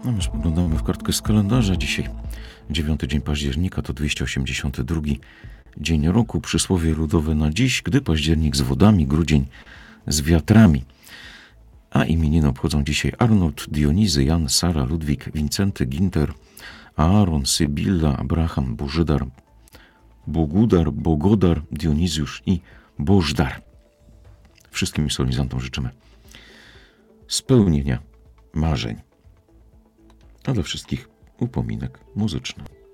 No my spoglądamy w kartkę z kalendarza. Dzisiaj 9 dzień października to 282 dzień roku. Przysłowie ludowe na dziś, gdy październik z wodami, grudzień z wiatrami. A imieniny obchodzą dzisiaj Arnold, Dionizy, Jan, Sara, Ludwik, Wincenty, Ginter, Aaron, Sybilla, Abraham, Bożydar, Bogudar, Bogodar, Dionizjusz i Bożdar. Wszystkim solenizantom życzymy spełnienia marzeń, a dla wszystkich upominek muzyczny.